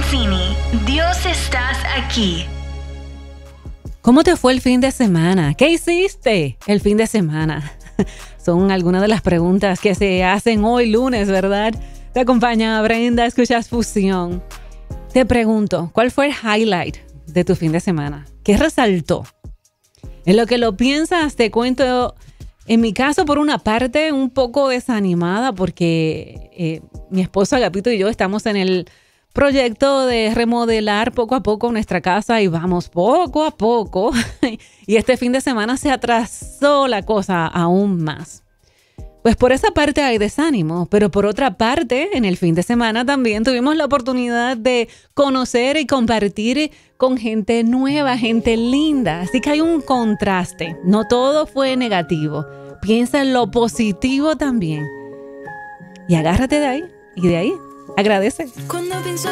Fini, Dios estás aquí. ¿Cómo te fue el fin de semana? ¿Qué hiciste el fin de semana? Son algunas de las preguntas que se hacen hoy lunes, ¿verdad? Te acompaña Brenda, escuchas Fusión. Te pregunto, ¿cuál fue el highlight de tu fin de semana? ¿Qué resaltó? En lo que lo piensas, te cuento, en mi caso, por una parte, un poco desanimada porque mi esposo Agapito y yo estamos en el proyecto de remodelar poco a poco nuestra casa y vamos poco a poco. Y este fin de semana se atrasó la cosa aún más. Pues por esa parte hay desánimo, pero por otra parte, en el fin de semana también tuvimos la oportunidad de conocer y compartir con gente nueva, gente linda. Así que hay un contraste. No todo fue negativo. Piensa en lo positivo también. Y agárrate de ahí. Y de ahí, agradece. Cuando pienso